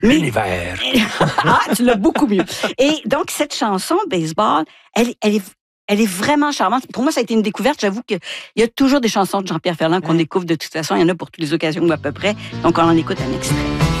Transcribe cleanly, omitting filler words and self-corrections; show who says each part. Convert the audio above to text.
Speaker 1: L'univers.
Speaker 2: Ah, tu l'as beaucoup mieux. Et donc, cette chanson, Baseball, elle est vraiment charmante. Pour moi, ça a été une découverte. J'avoue qu'il y a toujours des chansons de Jean-Pierre Ferland qu'on découvre de toute façon. Il y en a pour toutes les occasions ou à peu près. Donc, on en écoute un extrait.